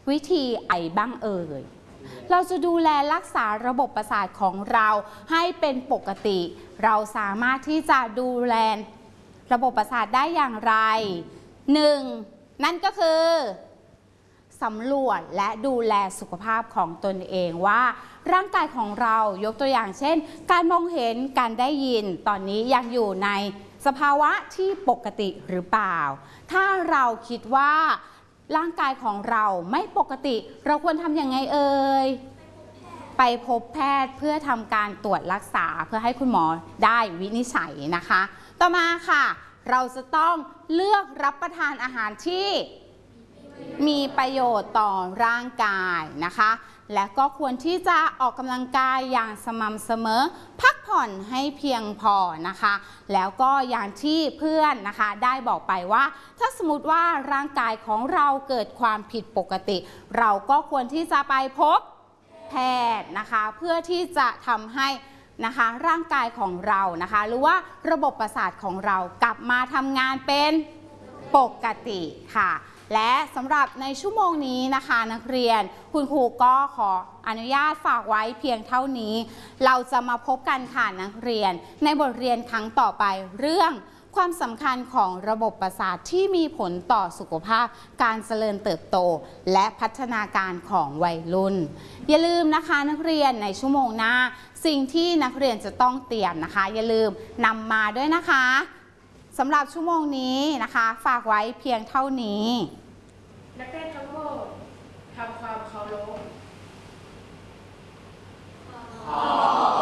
วิธีไอบ้างเราจะดูแลรักษาระบบประสาทของเราให้เป็นปกติเราสามารถที่จะดูแลระบบประสาทได้อย่างไร 1. นั่นก็คือสำรวจและดูแลสุขภาพของตนเองว่าร่างกายของเรายกตัวอย่างเช่นการมองเห็นการได้ยินตอนนี้ยังอยู่ในสภาวะที่ปกติหรือเปล่าถ้าเราคิดว่าร่างกายของเราไม่ปกติเราควรทำยังไงไปพบแพทย์เพื่อทำการตรวจรักษาเพื่อให้คุณหมอได้วินิจฉัยนะคะต่อมาค่ะเราจะต้องเลือกรับประทานอาหารที่มีประโยชน์ต่อร่างกายนะคะและก็ควรที่จะออกกำลังกายอย่างสม่ำเสมอพักผ่อนให้เพียงพอนะคะแล้วก็อย่างที่เพื่อนนะคะได้บอกไปว่าถ้าสมมติว่าร่างกายของเราเกิดความผิดปกติเราก็ควรที่จะไปพบแพทย์นะคะเพื่อที่จะทำให้นะคะร่างกายของเรานะคะหรือว่าระบบประสาทของเรากลับมาทำงานเป็นปกติค่ะและสำหรับในชั่วโมงนี้นะคะนักเรียนคุณครูก็ขออนุญาตฝากไว้เพียงเท่านี้เราจะมาพบกันค่ะนักเรียนในบทเรียนครั้งต่อไปเรื่องความสำคัญของระบบประสาทที่มีผลต่อสุขภาพการเจริญเติบโตและพัฒนาการของวัยรุ่นอย่าลืมนะคะนักเรียนในชั่วโมงหน้าสิ่งที่นักเรียนจะต้องเตรียมนะคะอย่าลืมนำมาด้วยนะคะสำหรับชั่วโมงนี้นะคะฝากไว้เพียงเท่านี้